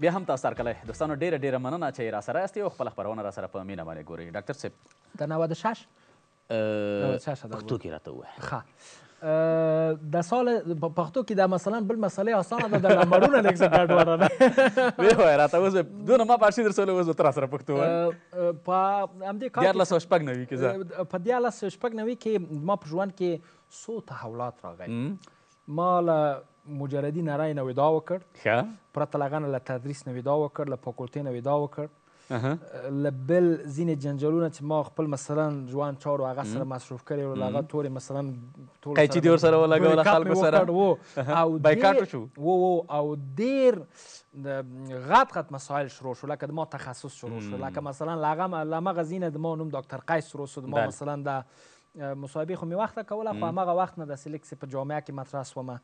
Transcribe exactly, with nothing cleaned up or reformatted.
بیا هم تاسو هرکلی دوستانو ډېره ډېره مننه چې راسره یاست او خپله خپرونه راسره په مینه باندې ګورئ. ډاکټر صاحب د نود و شش پښتو کې راته ووایه. ښه د سال په پښتو کې دا مثلا بل مسئله اسانه ده د نمبرونه لږ څه ګډوډه ده. ویې وایه راته اوس دونه ما فارسي درسولی اوس به ته راسره پښتو وایې. په همدې کار دیارلس سوه شپږ نوي کې زه په دیارلس سوه شپږ نوي کې ما په ژوند کې څو تحولات راغی. ما له مجردي نری نه ودا وکړ، پرته له هغه نه له تدریس نه ودا وکړ، له فاکولټۍ نه ودا وکړ، له بل ځینې جنجالونه چې ما خپل مثلا ژوند چارو هغه سره مصروف کړی و له هغه تورې مثلا قیچي دې ورسره ولګوله خلکو سره بایکاټ وشو و او ډېر غټ غټ مسایل شروع شو، لکه د ما تخصص شروع شو، لکه مثلا له همغه ځینه د ما نوم ډاکټر قیس شروع شو. د ما مثلا د مصاحبې خو مې وخته کوله، خو همغه وخت نه داسې لږ څه په جامعه کې مطرح شومه.